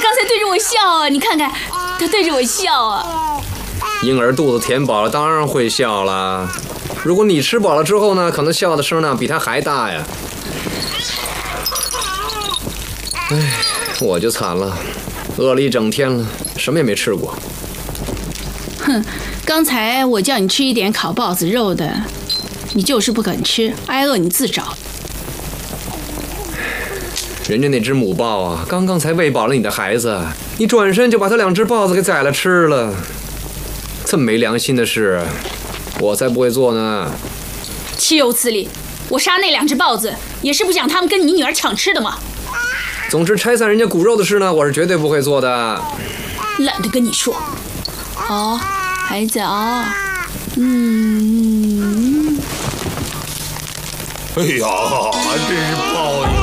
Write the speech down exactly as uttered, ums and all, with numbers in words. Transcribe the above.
刚才对着我笑啊！你看看，他对着我笑啊。 婴儿肚子填饱了，当然会笑了。如果你吃饱了之后呢，可能笑的声呢比他还大呀。唉，我就惨了，饿了一整天了，什么也没吃过。 哼，刚才我叫你吃一点烤豹子肉的，你就是不肯吃，挨饿你自找。 人家那只母豹啊，刚刚才喂饱了你的孩子，你转身就把他两只豹子给宰了吃了，这么没良心的事，我才不会做呢。 岂有此理！我杀那两只豹子，也是不想他们跟你女儿抢吃的嘛。 总之，拆散人家骨肉的事呢，我是绝对不会做的。 懒得跟你说。哦，孩子啊、哦，嗯。 哎呀，真是抱怨。